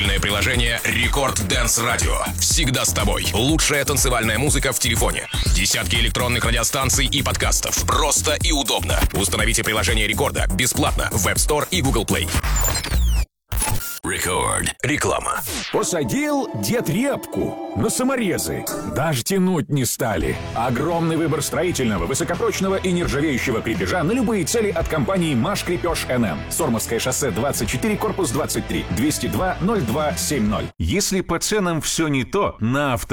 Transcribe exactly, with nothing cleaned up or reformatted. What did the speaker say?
Мобильное приложение Рекорд Dance Radio. Всегда с тобой. Лучшая танцевальная музыка в телефоне. Десятки электронных радиостанций и подкастов. Просто и удобно. Установите приложение Рекорда бесплатно в App Store и Google Play. Рекорд. Реклама. Посадил дед репку на саморезы. Даже тянуть не стали. Огромный выбор строительного, высокопрочного и нержавеющего крепежа на любые цели от компании «Маш Крепеж эн эм». Сормовское шоссе двадцать четыре, корпус двадцать три, двести два ноль два семьдесят. Если по ценам все не то, на авто